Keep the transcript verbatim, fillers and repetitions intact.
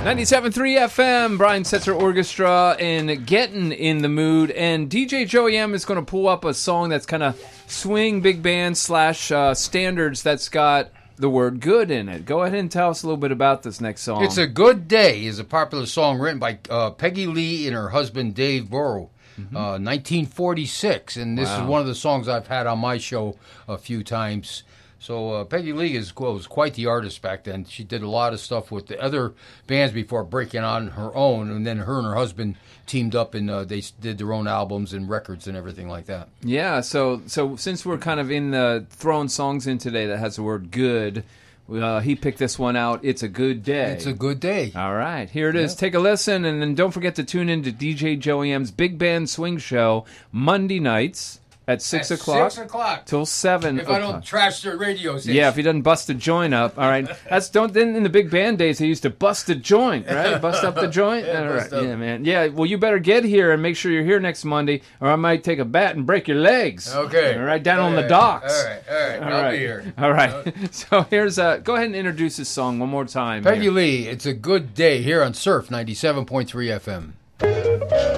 ninety-seven point three F M, Brian Setzer Orchestra, and Getting in the Mood. And D J Joey M is going to pull up a song that's kind of swing big band slash uh, standards that's got the word good in it. Go ahead and tell us a little bit about this next song. It's a Good Day is a popular song written by uh, Peggy Lee and her husband Dave Burrow, mm-hmm. uh, nineteen forty-six. And this wow. is one of the songs I've had on my show a few times. So uh, Peggy Lee is, well, was quite the artist back then. She did a lot of stuff with the other bands before breaking on her own, and then her and her husband teamed up and uh, they did their own albums and records and everything like that. Yeah, so so since we're kind of in the throwing songs in today that has the word good, uh, he picked this one out. It's a Good Day. It's a Good Day. All right, here it is. Yep. Take a listen, and then don't forget to tune in to D J Joey M's Big Band Swing Show Monday nights. At six At o'clock. Six o'clock. Till seven. If I don't trash their radio station. Yeah, if he doesn't bust a joint up. All right. That's don't. Then in the big band days, they used to bust a joint, right? Bust up the joint. Yeah, all right. bust up. Yeah, man. Yeah. Well, you better get here and make sure you're here next Monday, or I might take a bat and break your legs. Okay. All right. Down all on right. the docks. All right. All right. All I'll right. be here. All right. So here's uh go ahead and introduce this song one more time. Peggy here. Lee. It's a Good Day here on Surf ninety-seven point three F M.